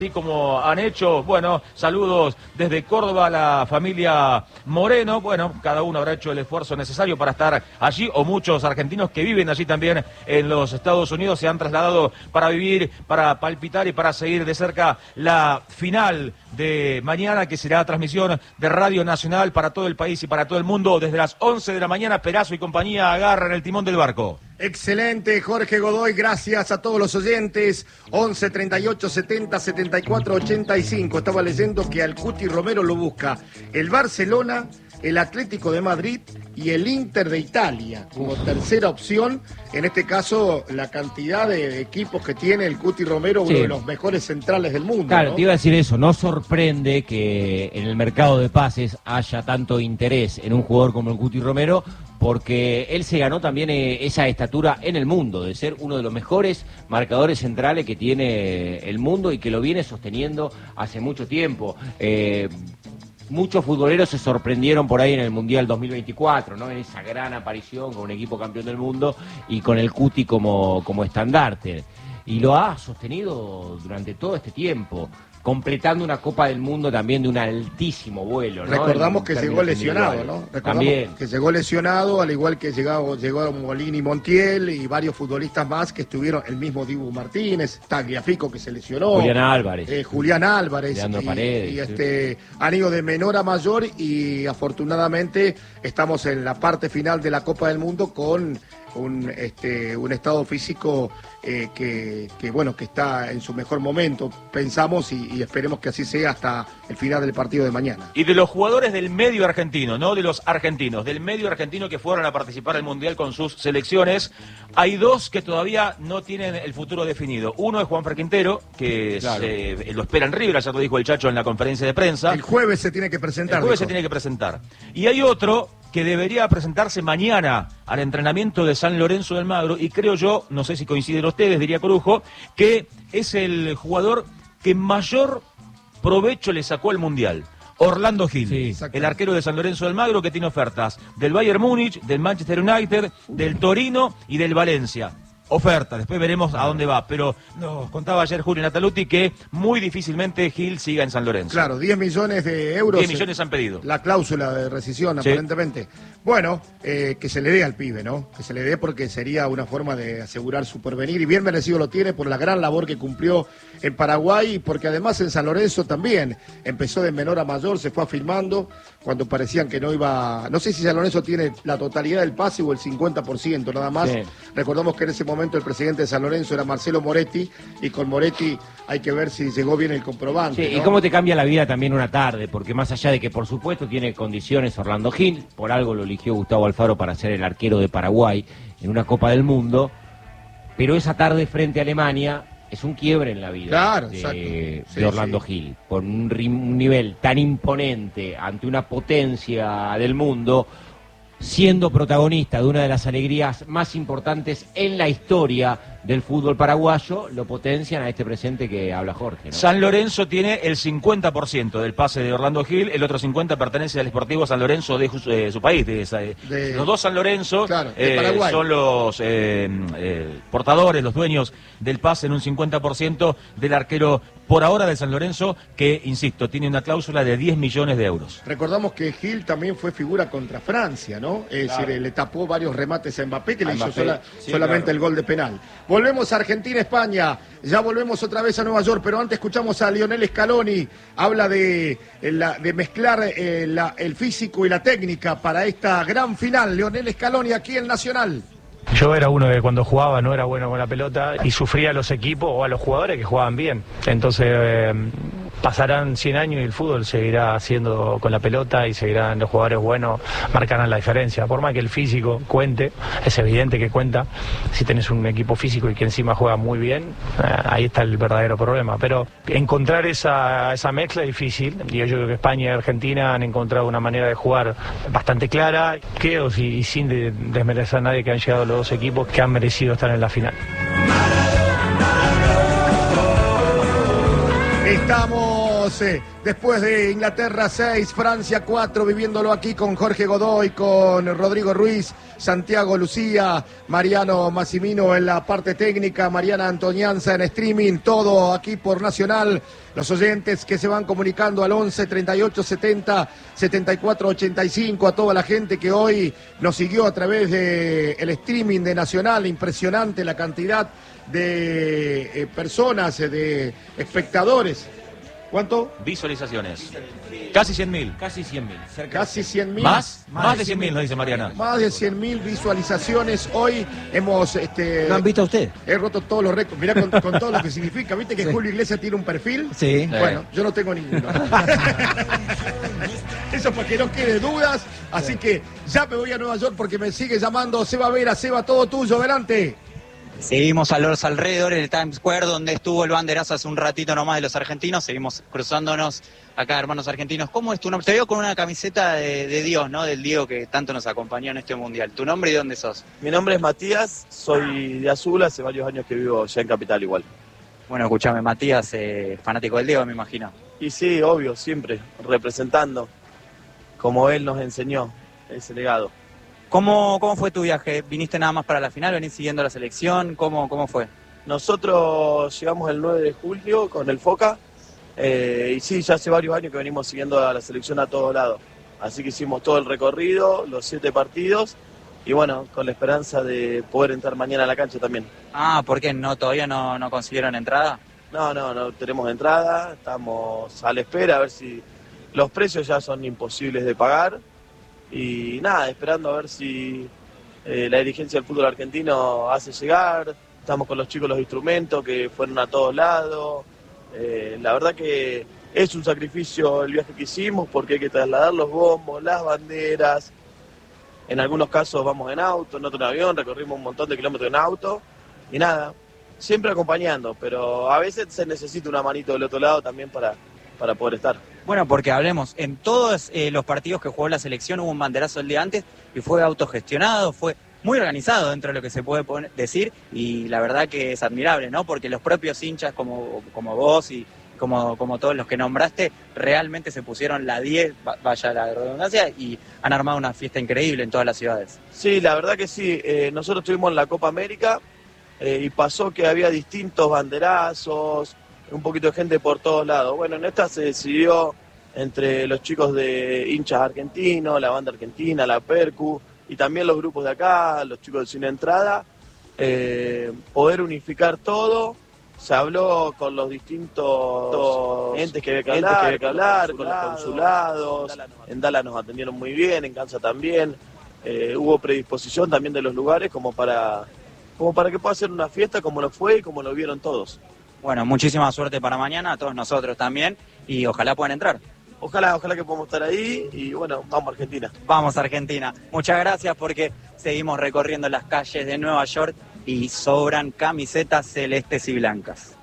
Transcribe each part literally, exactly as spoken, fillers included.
Así como han hecho, bueno, saludos desde Córdoba a la familia Moreno. Bueno, cada uno habrá hecho el esfuerzo necesario para estar allí, o muchos argentinos que viven allí también en los Estados Unidos se han trasladado para vivir, para palpitar y para seguir de cerca la final de mañana, que será transmisión de Radio Nacional para todo el país y para todo el mundo. Desde las once de la mañana, Perazo y compañía agarran el timón del barco. Excelente, Jorge Godoy, gracias a todos los oyentes. once, treinta y ocho, setenta, setenta y cuatro, ochenta y cinco. Estaba leyendo que al Cuti Romero lo busca el Barcelona, el Atlético de Madrid y el Inter de Italia como tercera opción. En este caso, la cantidad de equipos que tiene el Cuti Romero, uno sí. de los mejores centrales del mundo. Claro, ¿no? Te iba a decir eso. No sorprende que en el mercado de pases haya tanto interés en un jugador como el Cuti Romero, porque él se ganó también esa estatura en el mundo, de ser uno de los mejores marcadores centrales que tiene el mundo y que lo viene sosteniendo hace mucho tiempo. Eh, muchos futboleros se sorprendieron por ahí en el Mundial dos mil veinticuatro, ¿no? En esa gran aparición con un equipo campeón del mundo y con el Cuti como, como estandarte. Y lo ha sostenido durante todo este tiempo, completando una Copa del Mundo también de un altísimo vuelo, ¿no? Recordamos que llegó lesionado, ¿no? Recordamos también. que llegó lesionado, al igual que llegó, llegó Molini Montiel y varios futbolistas más que estuvieron, el mismo Dibu Martínez, Tagliafico que se lesionó. Julián Álvarez. Eh, Julián Álvarez. Leandro y, Paredes. Y este, sí. Han ido de menor a mayor y afortunadamente estamos en la parte final de la Copa del Mundo con un, este, un estado físico eh, que, que, bueno, que está en su mejor momento, pensamos, y, y esperemos que así sea hasta el final del partido de mañana. Y de los jugadores del medio argentino, no de los argentinos, del medio argentino que fueron a participar al Mundial con sus selecciones, hay dos que todavía no tienen el futuro definido. Uno es Juanfer Quintero, que claro. se, eh, lo espera en River, ya lo dijo el Chacho en la conferencia de prensa. El jueves se tiene que presentar. El jueves dijo. se tiene que presentar. Y hay otro que debería presentarse mañana al entrenamiento de San Lorenzo de Almagro, y creo yo, no sé si coinciden ustedes, diría Corujo, que es el jugador que mayor provecho le sacó al Mundial. Orlando Gil, sí, el arquero de San Lorenzo de Almagro, que tiene ofertas del Bayern Múnich, del Manchester United, del Torino y del Valencia. Oferta, después veremos a dónde va, pero nos contaba ayer Julio Nataluti que muy difícilmente Gil siga en San Lorenzo. Claro, diez millones de euros. diez millones han pedido. La cláusula de rescisión, sí. aparentemente. Bueno, eh, que se le dé al pibe, ¿no? Que se le dé, porque sería una forma de asegurar su porvenir, y bien merecido lo tiene por la gran labor que cumplió en Paraguay, y porque además en San Lorenzo también empezó de menor a mayor, se fue afirmando cuando parecían que no iba. No sé si San Lorenzo tiene la totalidad del pase o el cincuenta por ciento nada más. Sí. Recordamos que en ese momento el presidente de San Lorenzo era Marcelo Moretti, y con Moretti hay que ver si llegó bien el comprobante. Sí, ¿no? Y cómo te cambia la vida también una tarde, porque más allá de que por supuesto tiene condiciones Orlando Gil, por algo lo eligió Gustavo Alfaro para ser el arquero de Paraguay en una Copa del Mundo, pero esa tarde frente a Alemania es un quiebre en la vida claro, de, sí, de Orlando sí. Gil, por un, un nivel tan imponente ante una potencia del mundo, siendo protagonista de una de las alegrías más importantes en la historia del fútbol paraguayo, lo potencian a este presente que habla Jorge, ¿no? San Lorenzo tiene el cincuenta por ciento del pase de Orlando Gil, el otro cincuenta por ciento pertenece al Sportivo San Lorenzo de, de su país. De esa, de, los dos San Lorenzo claro, eh, son los eh, eh, portadores, los dueños del pase en un cincuenta por ciento del arquero por ahora de San Lorenzo, que, insisto, tiene una cláusula de diez millones de euros. Recordamos que Gil también fue figura contra Francia, ¿no? Es claro. decir, le tapó varios remates a Mbappé, que a le Mbappé. hizo sola, sí, solamente claro. el gol de penal. Volvemos a Argentina, España, ya volvemos otra vez a Nueva York, pero antes escuchamos a Lionel Scaloni, habla de, la, de mezclar eh, la, el físico y la técnica para esta gran final. Lionel Scaloni aquí en Nacional. Yo era uno que cuando jugaba no era bueno con la pelota y sufría a los equipos o a los jugadores que jugaban bien. Entonces eh, pasarán cien años y el fútbol seguirá siendo con la pelota y seguirán los jugadores buenos, marcarán la diferencia. Por más que el físico cuente, es evidente que cuenta. Si tenés un equipo físico y que encima juega muy bien, eh, ahí está el verdadero problema. Pero encontrar esa, esa mezcla es difícil, y yo creo que España y Argentina han encontrado una manera de jugar bastante clara, creo, y, y sin de, desmerecer a nadie, que han llegado los dos equipos que han merecido estar en la final. Estamos Estamos eh, después de Inglaterra seis, Francia cuatro, viviéndolo aquí con Jorge Godoy, con Rodrigo Ruiz, Santiago Lucía, Mariano Massimino en la parte técnica, Mariana Antonianza en streaming, todo aquí por Nacional. Los oyentes que se van comunicando al once, treinta y ocho, setenta, setenta y cuatro, ochenta y cinco, a toda la gente que hoy nos siguió a través del streaming de Nacional, impresionante la cantidad de eh, personas, eh, de espectadores. ¿Cuánto? Visualizaciones. Casi cien mil. Casi cien mil. Casi cien mil. ¿Más? Más, más de cien mil, nos dice Mariana. Más de cien mil visualizaciones. Hoy hemos... Este, ¿Lo han visto a usted? He roto todos los récords. Mirá con, con todo lo que significa. ¿Viste que sí. Julio Iglesias tiene un perfil? Sí. Bueno, yo no tengo ninguno. Eso para que no quede dudas. Así que ya me voy a Nueva York porque me sigue llamando Seba Vera. Seba, todo tuyo. Adelante. Seguimos a los alrededores del Times Square, donde estuvo el banderazo hace un ratito nomás de los argentinos. Seguimos cruzándonos acá, hermanos argentinos. ¿Cómo es tu nombre? Te veo con una camiseta de, de Dios, ¿no? Del Diego que tanto nos acompañó en este mundial. ¿Tu nombre y dónde sos? Mi nombre es Matías, soy de Azul, hace varios años que vivo ya en Capital igual. Bueno, escúchame, Matías, eh, fanático del Diego, me imagino. Y sí, obvio, siempre, representando, como él nos enseñó, ese legado. ¿Cómo, ¿Cómo fue tu viaje? ¿Viniste nada más para la final? ¿Venís siguiendo la selección? ¿Cómo, cómo fue? Nosotros llegamos el nueve de julio con el Foca, eh, y sí, ya hace varios años que venimos siguiendo a la selección a todos lados. Así que hicimos todo el recorrido, los siete partidos, y bueno, con la esperanza de poder entrar mañana a la cancha también. Ah, ¿por qué? ¿No, ¿Todavía no, no consiguieron entrada? No, no, no tenemos entrada, estamos a la espera a ver si los precios ya son imposibles de pagar. Y nada, esperando a ver si eh, la dirigencia del fútbol argentino hace llegar. Estamos con los chicos los instrumentos que fueron a todos lados. Eh, la verdad que es un sacrificio el viaje que hicimos porque hay que trasladar los bombos, las banderas. En algunos casos vamos en auto, en otro en avión, recorrimos un montón de kilómetros en auto. Y nada, siempre acompañando, pero a veces se necesita una manito del otro lado también para, para poder estar. Bueno, porque hablemos, en todos eh, los partidos que jugó la selección hubo un banderazo el día antes y fue autogestionado, fue muy organizado dentro de lo que se puede poner, decir, y la verdad que es admirable, ¿no? Porque los propios hinchas como, como vos y como, como todos los que nombraste, realmente se pusieron la diez, vaya la redundancia, y han armado una fiesta increíble en todas las ciudades. Sí, la verdad que sí, eh, nosotros estuvimos en la Copa América eh, y pasó que había distintos banderazos, un poquito de gente por todos lados. Bueno, en esta se decidió entre los chicos de hinchas argentinos, la banda argentina, la Percu, y también los grupos de acá, los chicos de Sin Entrada, eh, poder unificar todo. Se habló con los distintos entes que había que hablar, que había que hablar con los consulados. En Dallas nos atendieron muy bien, en Kansas también. Eh, hubo predisposición también de los lugares como para, como para que pueda ser una fiesta como lo fue y como lo vieron todos. Bueno, muchísima suerte para mañana, a todos nosotros también, y ojalá puedan entrar. Ojalá, ojalá que podamos estar ahí, y bueno, vamos a Argentina. Vamos a Argentina. Muchas gracias porque seguimos recorriendo las calles de Nueva York y sobran camisetas celestes y blancas.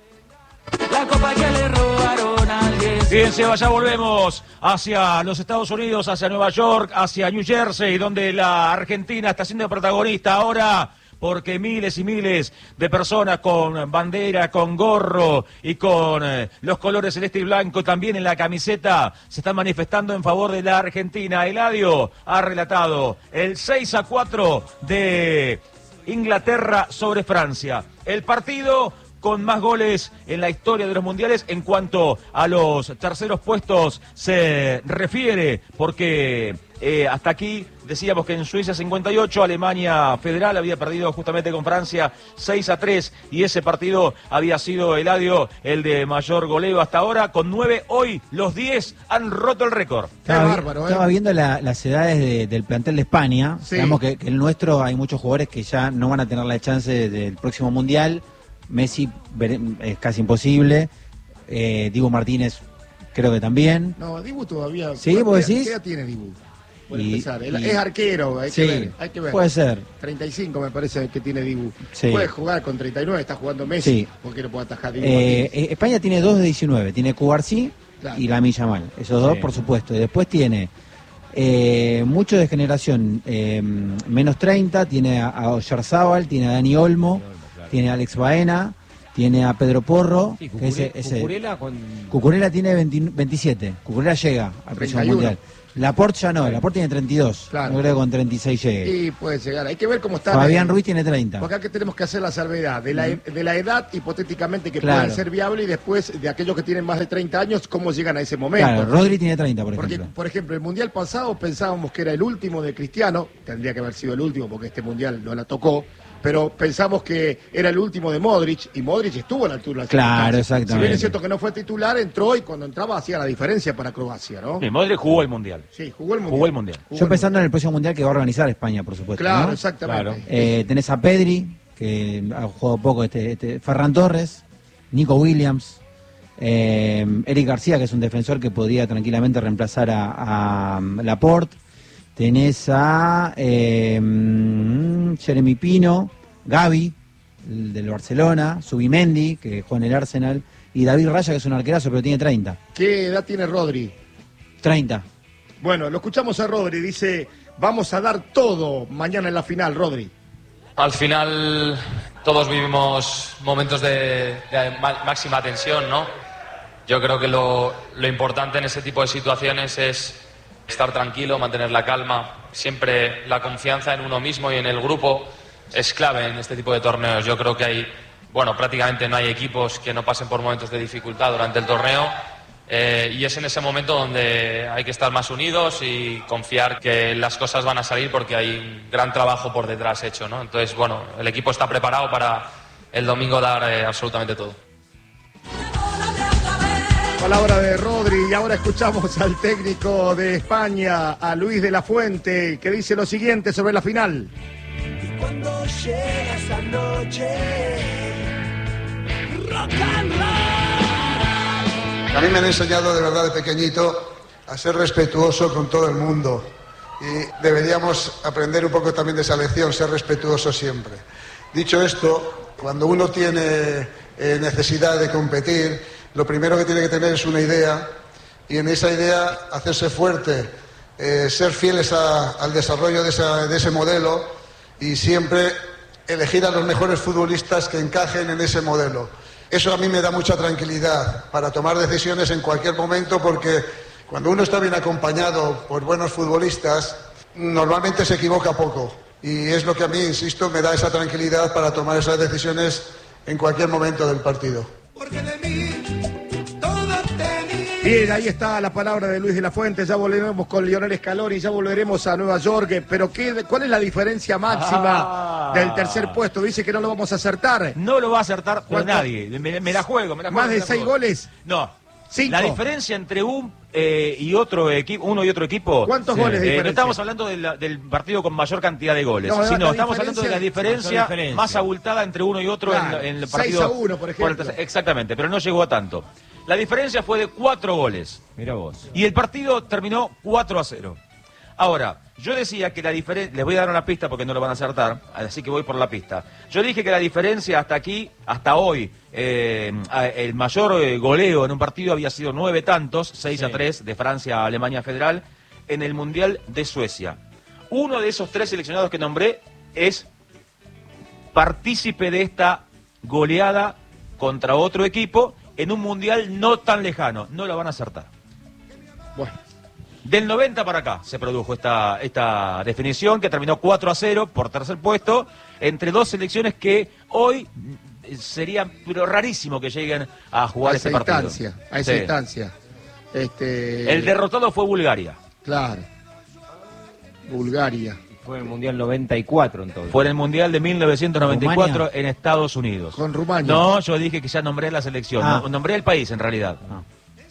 La copa que le robaron a alguien. Bien, Seba, ya volvemos hacia los Estados Unidos, hacia Nueva York, hacia New Jersey, donde la Argentina está siendo protagonista ahora, porque miles y miles de personas con bandera, con gorro y con eh, los colores celeste y blanco también en la camiseta se están manifestando en favor de la Argentina. Eladio ha relatado el seis a cuatro de Inglaterra sobre Francia. El partido con más goles en la historia de los mundiales en cuanto a los terceros puestos se refiere, porque eh, hasta aquí decíamos que en Suiza cincuenta y ocho, Alemania Federal había perdido justamente con Francia seis a tres, y ese partido había sido, Eladio, el de mayor goleo hasta ahora, con nueve. Hoy los diez han roto el récord. Estaba, bárbaro, ¿eh? estaba viendo la, las edades de, del plantel de España. Sí. Sabemos que, que el nuestro hay muchos jugadores que ya no van a tener la chance de, del próximo Mundial. Messi es casi imposible, eh, Dibu Martínez creo que también. No, Dibu todavía... ¿Sí, vos decís? ¿Qué edad tiene Dibu? Por Y, empezar, y, es arquero, hay sí, que ver, hay que ver. Puede ser. treinta y cinco me parece que tiene Dibu. Sí. Puede jugar con treinta y nueve, está jugando Messi, Sí. porque no puede atajar Dibu. Eh, eh, España tiene dos de diecinueve, tiene Cubarsí Claro. y Lamine Yamal, esos dos Sí. por supuesto. Y después tiene eh, mucho de generación eh, menos treinta, tiene a, a Oyarzábal, tiene a Dani Olmo, tiene a Alex Baena. tiene a Pedro Porro, Sí, que ese, ese, Cucurella con... Cucurella tiene veinte, veintisiete, Cucurella llega al próximo mundial. Laporte ya no, Laporte tiene treinta y dos, Claro. no creo que con treinta y seis llegue. Y puede llegar, hay que ver cómo está. Fabián Ruiz tiene treinta. Porque acá tenemos que hacer la salvedad de la, de la edad hipotéticamente que Claro. puede ser viable y después de aquellos que tienen más de treinta años, cómo llegan a ese momento. Claro, Rodri tiene treinta, por Porque, ejemplo. por ejemplo, el mundial pasado pensábamos que era el último de Cristiano, tendría que haber sido el último porque este mundial no la tocó, pero pensamos que era el último de Modric y Modric estuvo a la altura. de las Claro, circunstancias. exactamente. Si bien es cierto que no fue titular, entró y cuando entraba hacía la diferencia para Croacia, ¿no? Sí, Modric jugó el Mundial. Sí, jugó el mundial. Jugó el Mundial. Yo pensando en el próximo mundial que va a organizar España, por supuesto. Claro, ¿no? exactamente. Claro. Eh, tenés a Pedri, que ha jugado poco, este, este Ferran Torres, Nico Williams, eh, Eric García, que es un defensor que podría tranquilamente reemplazar a, a Laporte. Tenés a eh, Jeremy Pino, Gavi, el del Barcelona, Subimendi, que juega en el Arsenal, y David Raya, que es un arquerazo, pero tiene treinta. ¿Qué edad tiene Rodri? treinta. Bueno, lo escuchamos a Rodri, dice, vamos a dar todo mañana en la final, Rodri. Al final todos vivimos momentos de, de máxima tensión, ¿no? Yo creo que lo, lo importante en ese tipo de situaciones es estar tranquilo, mantener la calma. Siempre la confianza en uno mismo y en el grupo es clave en este tipo de torneos. Yo creo que hay, bueno, prácticamente no hay equipos que no pasen por momentos de dificultad durante el torneo. Eh, y es en ese momento donde hay que estar más unidos y confiar que las cosas van a salir porque hay un gran trabajo por detrás hecho, ¿no? Entonces, bueno, el equipo está preparado para el domingo dar eh, absolutamente todo. Palabra de Rodri y ahora escuchamos al técnico de España, a Luis de la Fuente, que dice lo siguiente sobre la final. Cuando llega esa noche, rock and roll. A mí me han enseñado de verdad de pequeñito a ser respetuoso con todo el mundo y deberíamos aprender un poco también de esa lección, ser respetuoso siempre. Dicho esto, cuando uno tiene eh, necesidad de competir, lo primero que tiene que tener es una idea y en esa idea hacerse fuerte, eh, ser fieles a, al desarrollo de, esa, de ese modelo y siempre elegir a los mejores futbolistas que encajen en ese modelo. Eso a mí me da mucha tranquilidad para tomar decisiones en cualquier momento porque cuando uno está bien acompañado por buenos futbolistas, normalmente se equivoca poco. Y es lo que a mí, insisto, me da esa tranquilidad para tomar esas decisiones en cualquier momento del partido. Porque de mí todo tenía. Bien, ahí está la palabra de Luis de la Fuente, ya volveremos con Lionel Scaloni, ya volveremos a Nueva York, pero ¿qué, ¿cuál es la diferencia máxima Ah. del tercer puesto? Dice que no lo vamos a acertar. No lo va a acertar por ¿Cuánto? nadie. Me, me la juego, me la juego. ¿Más me de la seis juego. goles? No. Cinco. La diferencia entre un eh, y otro equipo, uno y otro equipo. ¿Cuántos goles de eh, diferencia? No estamos hablando de la- del partido con mayor cantidad de goles, No, la- sino la estamos hablando de la diferencia- diferencia, mayor diferencia. más abultada entre uno y otro Claro, en, en el seis partido. a uno, por ejemplo. el tercer- exactamente, pero no llegó a tanto. La diferencia fue de cuatro goles. Mira vos. Y el partido terminó cuatro a cero. Ahora, yo decía que la diferencia, les voy a dar una pista porque no lo van a acertar, así que voy por la pista. Yo dije que la diferencia hasta aquí, hasta hoy, eh, el mayor eh, goleo en un partido había sido nueve tantos, seis Sí. a tres, de Francia a Alemania Federal, en el Mundial de Suecia. Uno de esos tres seleccionados que nombré es partícipe de esta goleada contra otro equipo en un Mundial no tan lejano. No lo van a acertar. Bueno, Del noventa para acá se produjo esta, esta definición que terminó cuatro a cero por tercer puesto entre dos selecciones que hoy mm, sería pero rarísimo que lleguen a jugar a este esa partido. instancia, a esa Sí. instancia. Este, El derrotado fue Bulgaria. Claro. Bulgaria. Fue el Mundial noventa y cuatro entonces. Fue en el Mundial de mil novecientos noventa y cuatro ¿Rumania? en Estados Unidos. Con Rumania. No, yo dije que ya nombré la selección. Ah. No, nombré el país en realidad. Ah.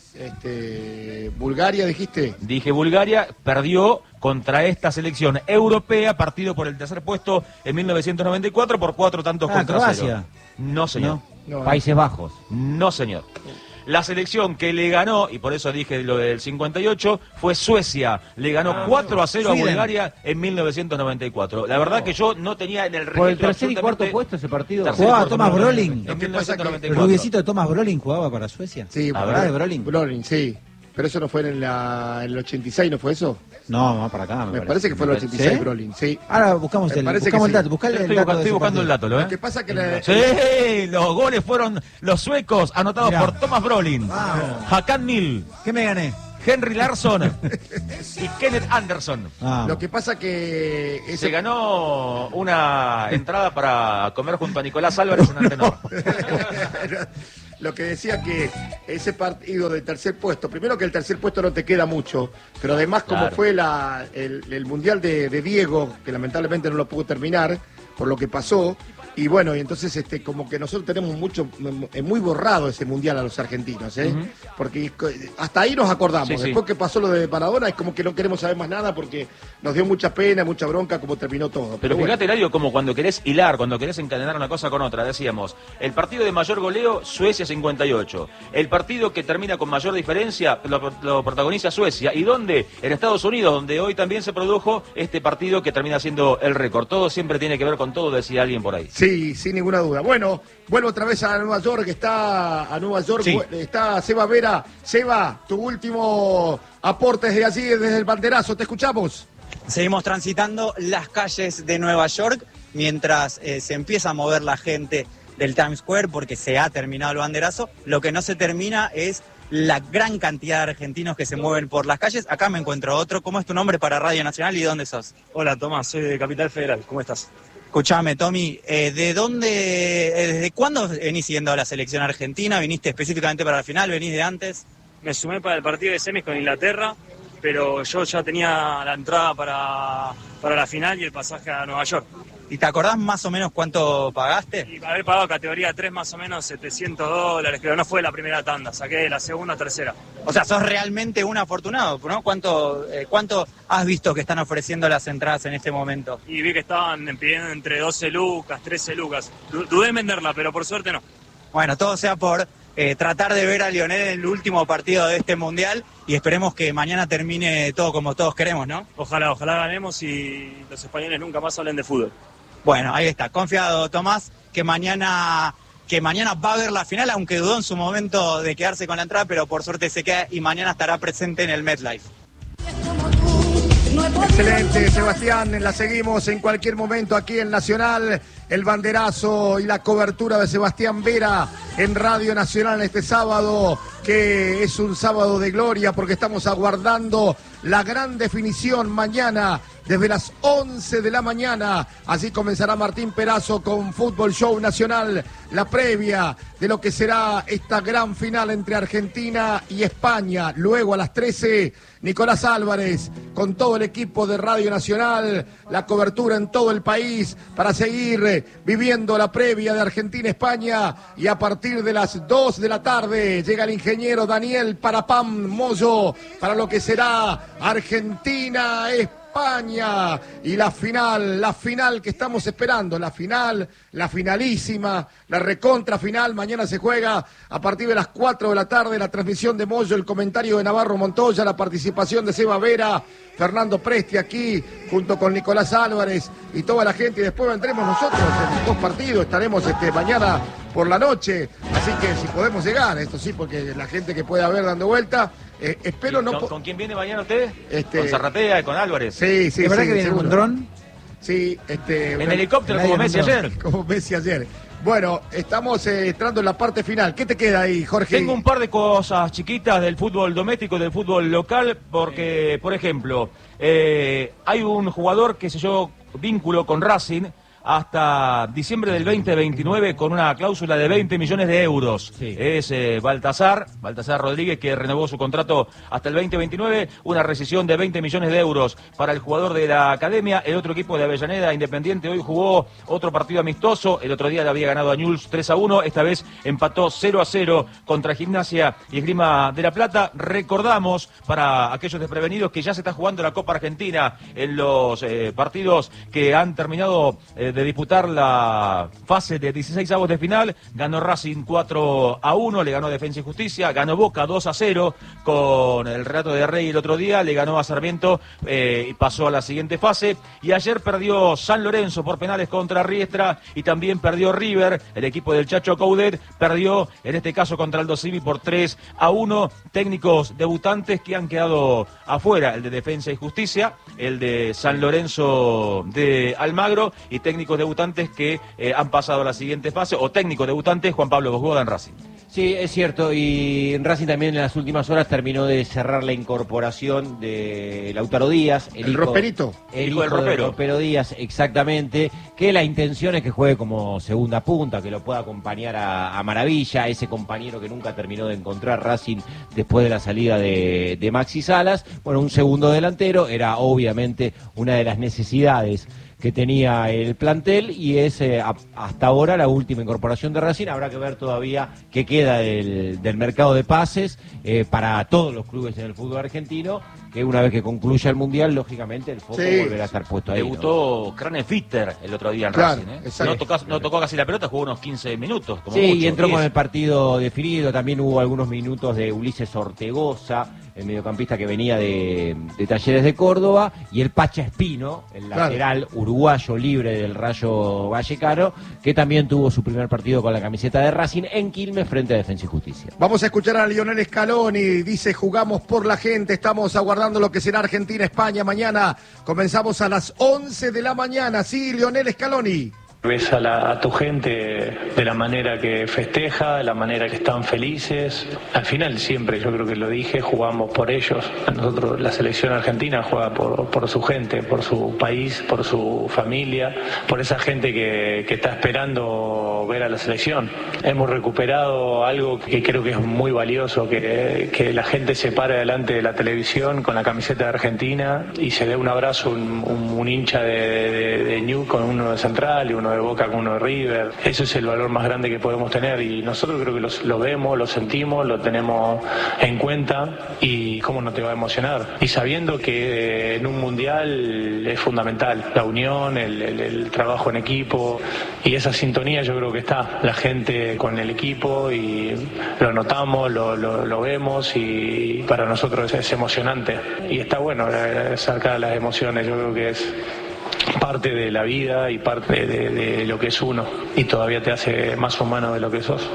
Este, Bulgaria, dijiste. Dije Bulgaria perdió contra esta selección europea, partido por el tercer puesto en mil novecientos noventa y cuatro por cuatro tantos Ah, contra Croacia. cero. No, señor. No, Países Bajos. No, señor. La selección que le ganó, y por eso dije lo del cincuenta y ocho, fue Suecia. Le ganó cuatro a cero a Sweden. Bulgaria en mil novecientos noventa y cuatro. La verdad que yo no tenía en el Por el registro tercer y cuarto absolutamente- puesto ese partido. Tercer y Jugaba cuarto Thomas puesto. Brolin. En Lo que mil novecientos noventa y ¿El cuatro. rubiecito de Thomas Brolin jugaba para Suecia? Sí, ¿La verdad de Brolin? Brolin, sí. Pero eso no fue en, la, en el ochenta y seis, ¿no fue eso? No, más para acá. Me, me parece. parece que fue el ochenta y seis, ¿Sí? Brolin, sí. Ahora buscamos el, buscamos el dato. Buscale estoy el dato buscando, estoy buscando el dato, ¿lo, eh? Lo que pasa que... La, sí, los goles fueron los suecos anotados Mirá. por Thomas Brolin, Vamos. Hakan Mill, ¿Qué me gané? Henry Larsson y Kenneth Anderson. Ah, Lo que pasa que... Ese... Se ganó una entrada para comer junto a Nicolás Álvarez en Antenor. Lo que decía que ese partido de tercer puesto, primero que el tercer puesto no te queda mucho, pero además como Claro. fue la, el, el Mundial de, de Diego, que lamentablemente no lo pudo terminar por lo que pasó, y bueno, y entonces este como que nosotros tenemos mucho eh, muy borrado ese Mundial a los argentinos, ¿eh? Ujú. Porque hasta ahí nos acordamos, Sí, sí. después que pasó lo de Maradona es como que no queremos saber más nada porque nos dio mucha pena, mucha bronca como terminó todo. Pero bueno. fíjate, Eladio, como cuando querés hilar, cuando querés encadenar una cosa con otra, decíamos, el partido de mayor goleo, Suecia cincuenta y ocho. El partido que termina con mayor diferencia, lo, lo protagoniza Suecia. ¿Y dónde? En Estados Unidos, donde hoy también se produjo este partido que termina siendo el récord. Todo siempre tiene que ver con todo, decía alguien por ahí. Sí, sin ninguna duda. Bueno, vuelvo otra vez a Nueva York, está a Nueva York, Sí. está Seba Vera. Seba, tu último aporte desde allí, desde el banderazo, te escuchamos. Seguimos transitando las calles de Nueva York mientras eh, se empieza a mover la gente del Times Square porque se ha terminado el banderazo. Lo que no se termina es la gran cantidad de argentinos que se mueven por las calles. Acá me encuentro otro. ¿Cómo es tu nombre para Radio Nacional y dónde sos? Hola Tomás, soy de Capital Federal, ¿cómo estás? Escuchame, Tommy, eh, ¿de dónde, eh, desde cuándo venís siguiendo a la selección argentina? ¿Viniste específicamente para la final? ¿Venís de antes? Me sumé para el partido de semis con Inglaterra, pero yo ya tenía la entrada para, para la final y el pasaje a Nueva York. ¿Y te acordás más o menos cuánto pagaste? Y haber pagado categoría tres más o menos setecientos dólares, pero no fue la primera tanda, saqué la segunda o tercera. O sea, sos realmente un afortunado, ¿no? ¿Cuánto, eh, ¿Cuánto has visto que están ofreciendo las entradas en este momento? Y vi que estaban pidiendo entre doce lucas, trece lucas. Du- Dudé en venderla, pero por suerte no. Bueno, todo sea por eh, tratar de ver a Lionel en el último partido de este Mundial y esperemos que mañana termine todo como todos queremos, ¿no? Ojalá, ojalá ganemos y los españoles nunca más hablen de fútbol. Bueno, ahí está. Confiado, Tomás, que mañana, que mañana va a ver la final, aunque dudó en su momento de quedarse con la entrada, pero por suerte se queda y mañana estará presente en el MetLife. Excelente, Sebastián, la seguimos en cualquier momento aquí en Nacional, el banderazo y la cobertura de Sebastián Vera en Radio Nacional este sábado, que es un sábado de gloria porque estamos aguardando la gran definición mañana desde las once de la mañana. Así comenzará Martín Perazo con Fútbol Show Nacional, la previa de lo que será esta gran final entre Argentina y España. Luego a las trece, Nicolás Álvarez con todo el equipo de Radio Nacional, la cobertura en todo el país para seguir viviendo la previa de Argentina-España. Y a partir de las dos de la tarde llega el ingeniero Daniel Parapam Moyo para lo que será Argentina-España. España y la final, la final que estamos esperando, la final, la finalísima, la recontra final. Mañana se juega a partir de las cuatro de la tarde, la transmisión de Moyo, el comentario de Navarro Montoya, la participación de Seba Vera, Fernando Presti aquí, junto con Nicolás Álvarez y toda la gente. Y después vendremos nosotros en dos partidos, estaremos este, mañana por la noche, así que si podemos llegar, esto sí, porque la gente que pueda ver dando vuelta, eh, espero no... ¿Con, ¿Con quién viene mañana usted? Este... ¿Con Zarratea y con Álvarez? Sí, sí, ¿Es verdad sí, que viene seguro. con dron? Sí, este... En una- helicóptero como Messi ayer. Como Messi ayer. Bueno, estamos eh, entrando en la parte final. ¿Qué te queda ahí, Jorge? Tengo un par de cosas chiquitas del fútbol doméstico, del fútbol local, porque, por ejemplo, eh, hay un jugador que selló vínculo con Racing hasta diciembre del veinte veintinueve con una cláusula de veinte millones de euros. Sí. Es eh, Baltasar, Baltasar Rodríguez, que renovó su contrato hasta el veinte veintinueve, una rescisión de veinte millones de euros para el jugador de la academia. El otro equipo de Avellaneda, Independiente, hoy jugó otro partido amistoso. El otro día le había ganado a Newell's tres a uno, esta vez empató cero a cero contra Gimnasia y Esgrima de la Plata. Recordamos, para aquellos desprevenidos, que ya se está jugando la Copa Argentina en los eh, partidos que han terminado eh, de de disputar la fase de dieciséis avos de final, ganó Racing cuatro a uno, le ganó Defensa y Justicia, ganó Boca dos a cero con el relato de Rey el otro día, le ganó a Sarmiento eh, y pasó a la siguiente fase. Y ayer perdió San Lorenzo por penales contra Riestra y también perdió River, el equipo del Chacho Coudet, perdió en este caso contra Aldo Civi por tres a uno. Técnicos debutantes que han quedado afuera, el de Defensa y Justicia, el de San Lorenzo de Almagro, y técnicos debutantes que eh, han pasado a la siguiente fase, o técnicos debutantes, Juan Pablo Bosgoda en Racing. Sí, es cierto, y Racing también en las últimas horas terminó de cerrar la incorporación de Lautaro Díaz, el, el hijo, roperito, el hijo hijo del ropero. del ropero Díaz, exactamente, que la intención es que juegue como segunda punta, que lo pueda acompañar a, a Maravilla, ese compañero que nunca terminó de encontrar Racing después de la salida de, de Maxi Salas. Bueno, un segundo delantero era obviamente una de las necesidades que tenía el plantel, y es eh, a, hasta ahora la última incorporación de Racing. Habrá que ver todavía qué queda del, del mercado de pases eh, para todos los clubes en el fútbol argentino, que una vez que concluya el Mundial, lógicamente el foco sí. volverá a estar puesto ahí. Debutó ¿no? Cranenfitter el otro día en claro, Racing, ¿eh? no, tocó, no tocó casi la pelota, jugó unos quince minutos. Como sí, mucho, y entró diez. con el partido definido. También hubo algunos minutos de Ulises Ortegoza, el mediocampista que venía de, de Talleres de Córdoba, y el Pacha Espino, el claro. lateral uruguayo libre del Rayo Vallecano, que también tuvo su primer partido con la camiseta de Racing en Quilmes frente a Defensa y Justicia. Vamos a escuchar a Lionel Scaloni, dice: jugamos por la gente, estamos aguardando lo que será Argentina-España mañana, comenzamos a las once de la mañana, sí, Lionel Scaloni. Ves a, la, a tu gente de la manera que festeja, de la manera que están felices. Al final siempre, yo creo que lo dije, jugamos por ellos. Nosotros, la selección argentina juega por, por su gente, por su país, por su familia, por esa gente que, que está esperando ver a la selección. Hemos recuperado algo que creo que es muy valioso, que, que la gente se pare delante de la televisión con la camiseta de Argentina y se dé un abrazo, un, un, un hincha de, de, de New con uno de Central y uno de Boca con uno de River. Eso es el valor más grande que podemos tener, y nosotros creo que los, lo vemos, lo sentimos, lo tenemos en cuenta, y cómo no te va a emocionar. Y sabiendo que en un mundial es fundamental la unión, el, el, el trabajo en equipo, y esa sintonía yo creo que está la gente con el equipo, y lo notamos, lo, lo, lo vemos, y para nosotros es, es emocionante. Y está bueno eh, sacar las emociones, yo creo que es parte de la vida y parte de, de lo que es uno, y todavía te hace más humano de lo que sos.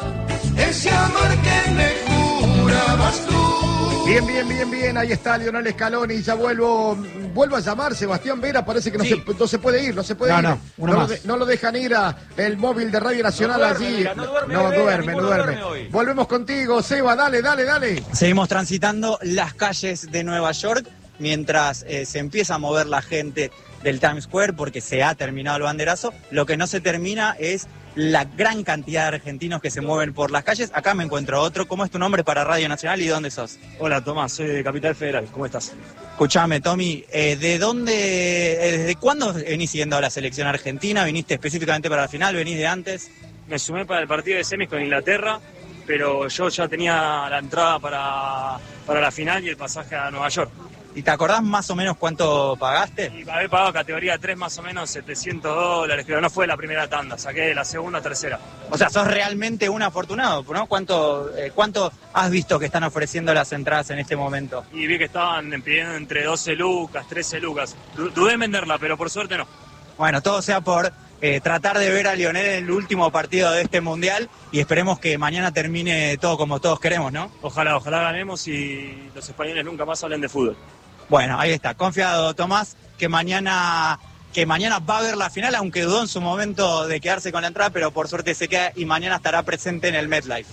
Ese amor que me jurabas tú. Bien, bien, bien, bien, ahí está Lionel Scaloni, ya vuelvo, vuelvo a llamar, Sebastián Vera, parece que no, sí. se, no se puede ir, no se puede no, ir, no, no, lo de, no lo dejan ir a el móvil de Radio Nacional no duerme, allí, mira, no duerme, no bebé, duerme, no duerme, duerme volvemos contigo, Seba, dale, dale, dale. Seguimos transitando las calles de Nueva York mientras eh, se empieza a mover la gente del Times Square, porque se ha terminado el banderazo. Lo que no se termina es la gran cantidad de argentinos que se mueven por las calles. Acá me encuentro otro. ¿Cómo es tu nombre para Radio Nacional y dónde sos? Hola, Tomás, soy de Capital Federal. ¿Cómo estás? Escuchame, Tommy, eh, ¿de dónde, eh, desde cuándo venís siguiendo a la selección argentina? ¿Viniste específicamente para la final? ¿Venís de antes? Me sumé para el partido de semis con Inglaterra, pero yo ya tenía la entrada para, para la final y el pasaje a Nueva York. ¿Y te acordás más o menos cuánto pagaste? Y había pagado categoría tres más o menos setecientos dólares, pero no fue la primera tanda, saqué la segunda, tercera. O sea, sos realmente un afortunado, ¿no? ¿Cuánto, eh, ¿Cuánto has visto que están ofreciendo las entradas en este momento? Y vi que estaban pidiendo entre doce lucas, trece lucas. Dudé en venderla, pero por suerte no. Bueno, todo sea por eh, tratar de ver a Lionel en el último partido de este Mundial, y esperemos que mañana termine todo como todos queremos, ¿no? Ojalá, ojalá ganemos y los españoles nunca más hablen de fútbol. Bueno, ahí está, confiado Tomás, que mañana, que mañana va a ver la final, aunque dudó en su momento de quedarse con la entrada, pero por suerte se queda y mañana estará presente en el MetLife.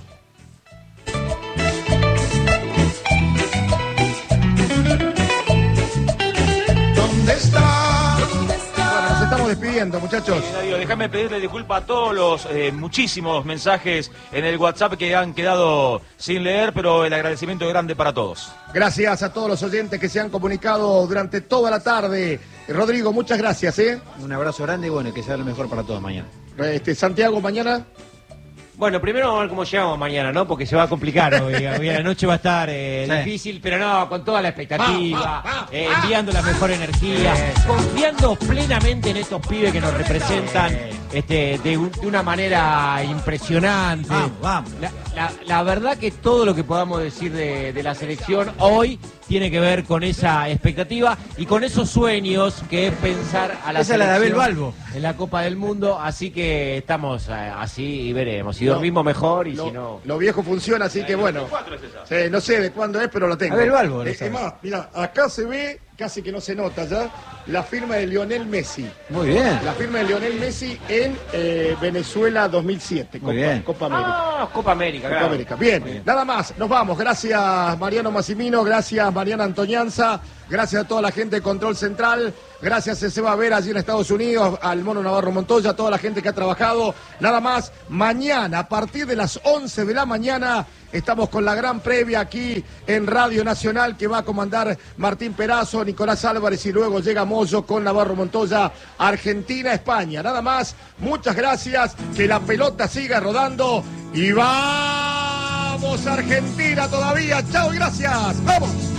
¿Dónde está? Bueno, nos estamos despidiendo, muchachos. Sí, Darío, déjame pedirle disculpas a todos los eh, muchísimos mensajes en el WhatsApp que han quedado sin leer, pero el agradecimiento es grande para todos. Gracias a todos los oyentes que se han comunicado durante toda la tarde. Rodrigo, muchas gracias, ¿eh? Un abrazo grande y bueno, que sea lo mejor para todos mañana. Este, Santiago, mañana. Bueno, primero vamos a ver cómo llegamos mañana, ¿no? Porque se va a complicar hoy. Hoy a la noche va a estar eh, Sí. difícil, pero no, con toda la expectativa, Va, va, va, eh, va. enviando la mejor energía, confiando plenamente en estos pibes que nos representan este, de, un- de una manera impresionante. Vamos, vamos. La, la- la verdad que todo lo que podamos decir de, de la selección hoy tiene que ver con esa expectativa y con esos sueños que es pensar a la Esa es la de Abel selección Balbo. en la Copa del Mundo, así que estamos eh, así y veremos. Si No, dormimos mejor y Lo, si no... lo viejo funciona, así que bueno. Sí, no sé de cuándo es, pero lo tengo. Abel Balbo, lo Eh, es sabes. más, mira, acá se ve, casi que no se nota ya, la firma de Lionel Messi. Muy bien. La firma de Lionel Messi en eh, Venezuela dos mil siete, Copa, Muy bien. Copa América. Ah, Copa América, Copa claro. América. Bien, Muy bien. nada más, nos vamos. Gracias Mariano Massimino, gracias Mariana Antoñanza, gracias a toda la gente de Control Central, gracias a Seba Vera allí en Estados Unidos, al Mono Navarro Montoya, a toda la gente que ha trabajado. Nada más, mañana a partir de las once de la mañana estamos con la gran previa aquí en Radio Nacional que va a comandar Martín Perazo, Nicolás Álvarez y luego llega Moyo con Navarro Montoya, Argentina, España. Nada más, muchas gracias, que la pelota siga rodando y vamos Argentina todavía. Chao y gracias. Vamos.